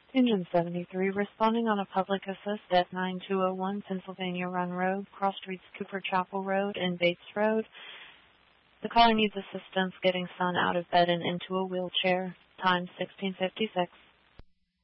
Engine 73, responding on a public assist at 9201 Pennsylvania Run Road, cross streets Cooper Chapel Road and Bates Road. The caller needs assistance getting son out of bed and into a wheelchair. Time 16:56.